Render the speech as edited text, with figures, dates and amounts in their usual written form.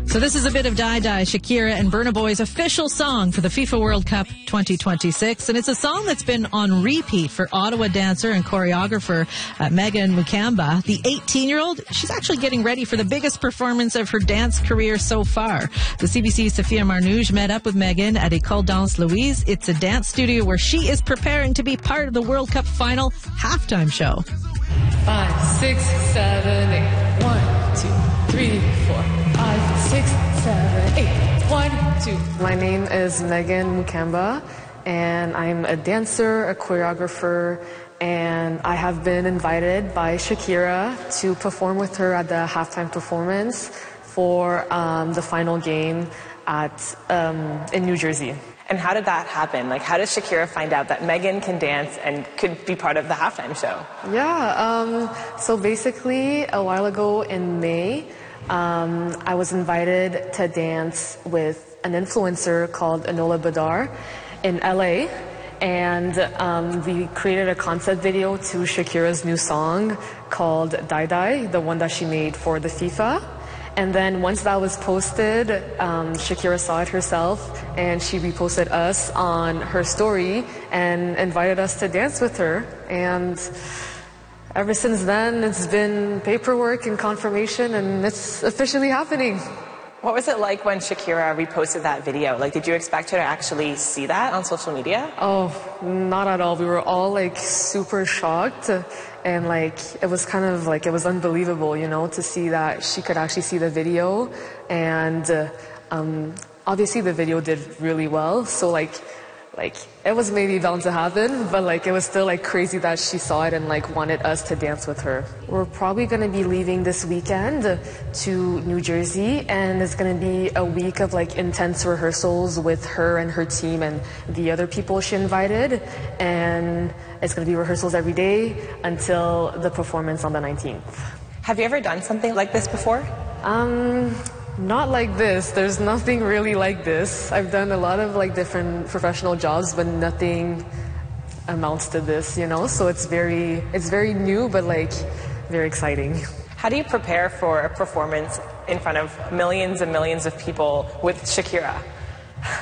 So this is a bit of Die Die, Shakira and Burna Boy's official song for the FIFA World Cup 2026. And it's a song that's been on repeat for Ottawa dancer and choreographer Megan Mukamba. The 18-year-old, she's actually getting ready for the biggest performance of her dance career so far. The CBC's Sophia Marnouge met up with Megan at École Danse Louise. It's a dance studio where she is preparing to be part of the World Cup final halftime show. 5, 6, 7, 8. 1, 2, 3, 4. 5, 6, 7, 8. 1, 2. My name is Megan Mukamba, and I'm a dancer, a choreographer, and I have been invited by Shakira to perform with her at the halftime performance for the final game in New Jersey. And how did that happen? Like, how does Shakira find out that Megan can dance and could be part of the halftime show? Yeah, so basically a while ago in May, I was invited to dance with an influencer called Enola Badar in LA. And we created a concept video to Shakira's new song called Die Die, the one that she made for the FIFA. And then once that was posted, Shakira saw it herself, and she reposted us on her story and invited us to dance with her. And ever since then, it's been paperwork and confirmation, and it's officially happening. What was it like when Shakira reposted that video? Like, did you expect her to actually see that on social media? Oh, not at all. We were all like super shocked, and like it was kind of like it was unbelievable, you know, to see that she could actually see the video. And obviously the video did really well, so like it was maybe bound to happen, but like it was still like crazy that she saw it and like wanted us to dance with her. We're probably going to be leaving this weekend to New Jersey, and it's going to be a week of like intense rehearsals with her and her team and the other people she invited, and it's going to be rehearsals every day until the performance on the 19th. Have you ever done something like this before? Not like this. There's nothing really like this. I've done a lot of like different professional jobs, but nothing amounts to this, you know? So it's very new, but like very exciting. How do you prepare for a performance in front of millions and millions of people with Shakira?